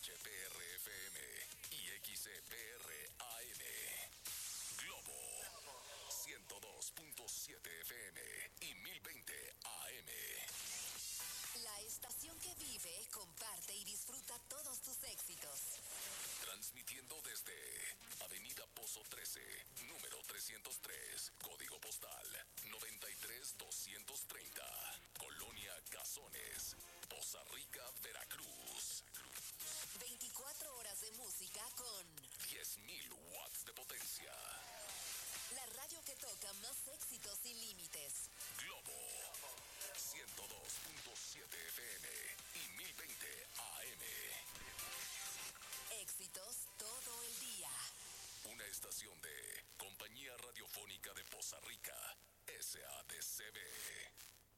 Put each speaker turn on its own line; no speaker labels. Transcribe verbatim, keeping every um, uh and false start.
H P R F M y X E P R A M. Globo ciento dos punto siete F M y mil veinte A M.
La estación que vive, comparte y disfruta todos tus éxitos.
Transmitiendo desde Avenida Pozo trece, número trescientos tres, código postal noventa y tres doscientos treinta, Colonia Cazones, Poza Rica, Veracruz.
veinticuatro horas de música con
diez mil watts de potencia.
La radio que toca más éxitos sin límites.